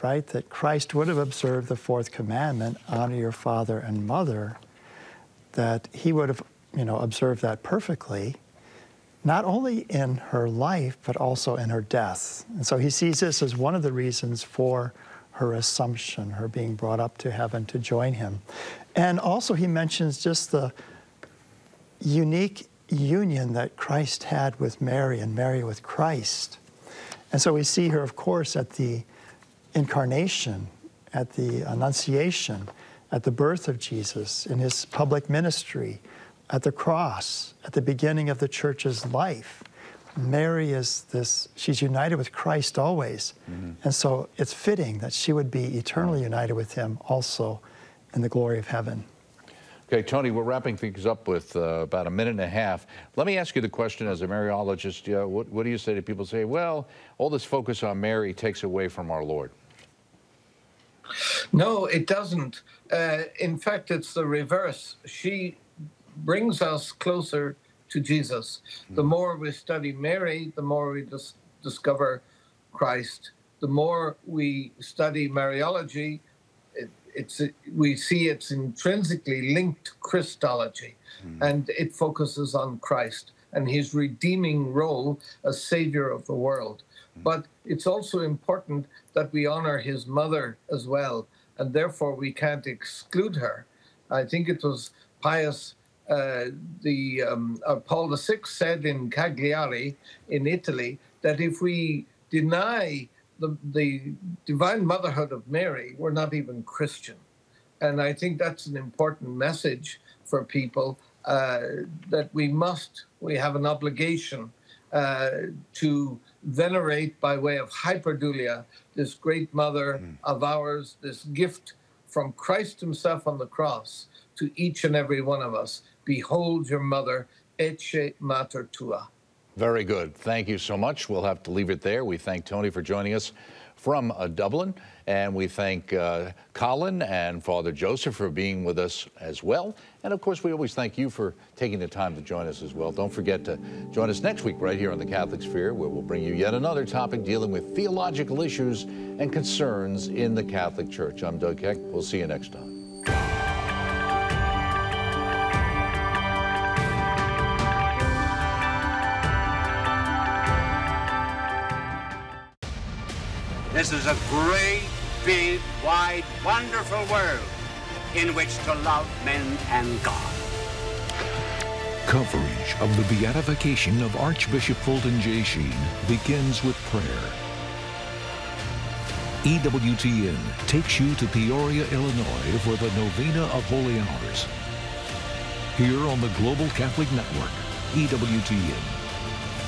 right? That Christ would have observed the fourth commandment, honor your father and mother, that he would have, observed that perfectly, not only in her life, but also in her death. And so he sees this as one of the reasons for her assumption, her being brought up to heaven to join him. And also he mentions just the unique union that Christ had with Mary and Mary with Christ. And so we see her, of course, at the incarnation, at the Annunciation, at the birth of Jesus, in his public ministry, at the cross, at the beginning of the church's life. Mary is this, she's united with Christ always. And so it's fitting that she would be eternally united with him also in the glory of heaven. Okay, Tony, we're wrapping things up with about a minute and a half. Let me ask you the question as a Mariologist. What do you say to people who say, well, all this focus on Mary takes away from our Lord? No, it doesn't. In fact, it's the reverse. She brings us closer to Jesus. The more we study Mary, the more we discover Christ. The more we study Mariology, we see it's intrinsically linked to Christology, and it focuses on Christ and his redeeming role as Savior of the world. But it's also important that we honor his mother as well, and therefore we can't exclude her. I think it was Pius Paul VI said in Cagliari in Italy that if we deny the divine motherhood of Mary, we're not even Christian. And I think that's an important message for people, that we have an obligation to venerate by way of hyperdulia this great mother of ours, this gift from Christ himself on the cross to each and every one of us. Behold your mother, ecce mater tua. Very good. Thank you so much. We'll have to leave it there. We thank Tony for joining us from Dublin, and we thank Colin and Father Joseph for being with us as well. And of course, we always thank you for taking the time to join us as well. Don't forget to join us next week right here on the Catholic Sphere, where we'll bring you yet another topic dealing with theological issues and concerns in the Catholic Church. I'm Doug Keck. We'll see you next time. This is a great, big, wide, wonderful world in which to love men and God. Coverage of the beatification of Archbishop Fulton J. Sheen begins with prayer. EWTN takes you to Peoria, Illinois for the Novena of Holy Hours. Here on the Global Catholic Network, EWTN.